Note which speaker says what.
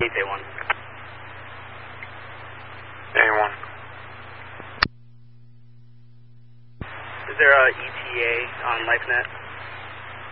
Speaker 1: Repeat A1.
Speaker 2: A1.
Speaker 1: Is there a ETA on LifeNet?